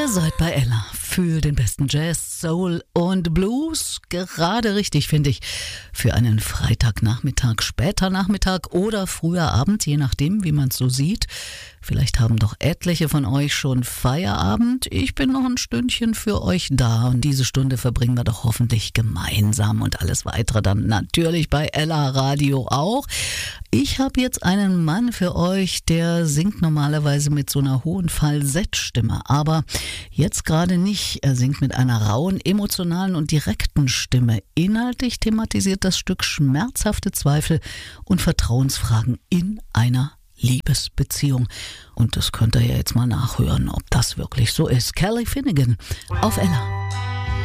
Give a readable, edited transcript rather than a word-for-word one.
Ihr seid bei Ella für den besten Jazz, Soul und Blues. Gerade richtig, finde ich, für einen Freitagnachmittag, später Nachmittag oder früher Abend, je nachdem, wie man es so sieht. Vielleicht haben doch etliche von euch schon Feierabend. Ich bin noch ein Stündchen für euch da und diese Stunde verbringen wir doch hoffentlich gemeinsam und alles weitere dann natürlich bei Ella Radio auch. Ich habe jetzt einen Mann für euch, der singt normalerweise mit so einer hohen Falsettstimme, aber jetzt gerade nicht. Er singt mit einer rauen, emotionalen und direkten Stimme. Inhaltlich thematisiert das Stück schmerzhafte Zweifel und Vertrauensfragen in einer Liebesbeziehung. Und das könnt ihr ja jetzt mal nachhören, ob das wirklich so ist. Kelly Finnegan auf Ella.